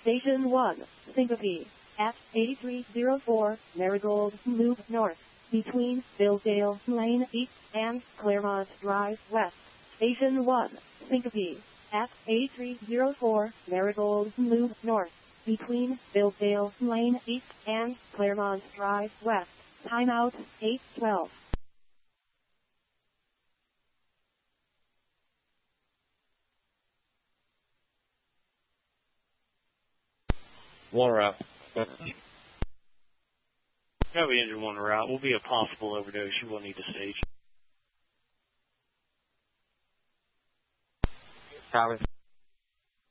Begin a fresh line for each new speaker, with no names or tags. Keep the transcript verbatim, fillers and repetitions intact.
Station one, Syncope, at eighty-three oh four Marigold Loop North, between Billdale Lane East and Claremont Drive West. Station one, Syncope, at eighty-three oh four Marigold Loop North, between Billdale Lane East and Claremont Drive West. Timeout, eight twelve.
One route.
Probably injured one route. Will be a possible overdose. You will need to stage.
Copy.